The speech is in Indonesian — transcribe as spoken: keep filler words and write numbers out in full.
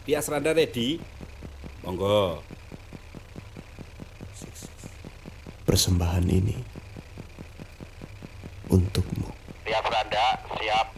Tias Randa ready? Monggo. Persembahan ini untukmu. Tias Randa siap.